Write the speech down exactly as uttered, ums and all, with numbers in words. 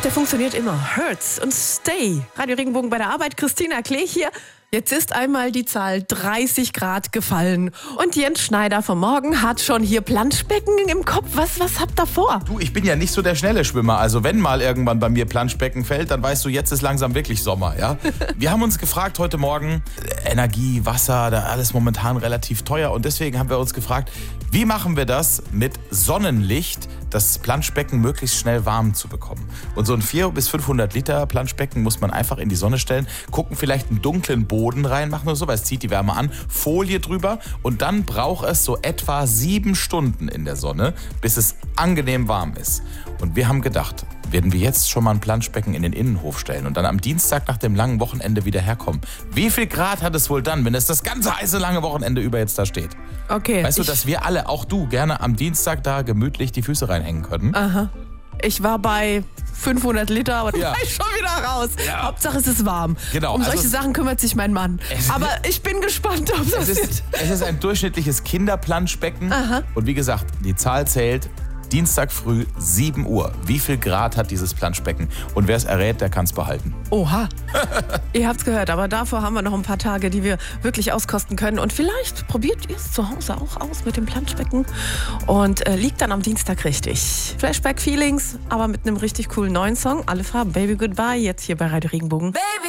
der funktioniert immer. Hurts und Stay. Radio Regenbogen bei der Arbeit. Christina Klee hier. Jetzt ist einmal die Zahl dreißig Grad gefallen. Und Jens Schneider vom Morgen hat schon hier Planschbecken im Kopf. Was, was habt ihr vor? Du, ich bin ja nicht so der schnelle Schwimmer. Also wenn mal irgendwann bei mir Planschbecken fällt, dann weißt du, jetzt ist langsam wirklich Sommer, ja? Wir haben uns gefragt heute Morgen, Energie, Wasser, da alles momentan relativ teuer. Und deswegen haben wir uns gefragt, wie machen wir das mit Sonnenlicht, das Planschbecken möglichst schnell warm zu bekommen? Und so ein vierhundert bis fünfhundert Liter Planschbecken muss man einfach in die Sonne stellen, gucken, vielleicht einen dunklen Boden reinmachen oder so, weil es zieht die Wärme an, Folie drüber und dann braucht es so etwa sieben Stunden in der Sonne, bis es angenehm warm ist. Und wir haben gedacht, werden wir jetzt schon mal ein Planschbecken in den Innenhof stellen und dann am Dienstag nach dem langen Wochenende wieder herkommen. Wie viel Grad hat es wohl dann, wenn es das ganze heiße lange Wochenende über jetzt da steht? Okay. Weißt du, dass wir alle, auch du, gerne am Dienstag da gemütlich die Füße reinhängen können? Aha. Ich war bei fünfhundert Liter, aber Ja. da war ich schon wieder raus. Ja. Hauptsache es ist warm. Genau, Um also solche es- Sachen kümmert sich mein Mann. Es- Aber ich bin gespannt, ob das Es wird. ist, es ist ein durchschnittliches Kinderplanschbecken. Und wie gesagt, die Zahl zählt. Dienstag früh sieben Uhr. Wie viel Grad hat dieses Planschbecken? Und wer es errät, der kann es behalten. Oha. Ihr habt's gehört, aber davor haben wir noch ein paar Tage, die wir wirklich auskosten können. Und vielleicht probiert ihr es zu Hause auch aus mit dem Planschbecken und äh, liegt dann am Dienstag richtig. Flashback Feelings, aber mit einem richtig coolen neuen Song. Alle Farben, Baby Goodbye, jetzt hier bei Radio Regenbogen. Baby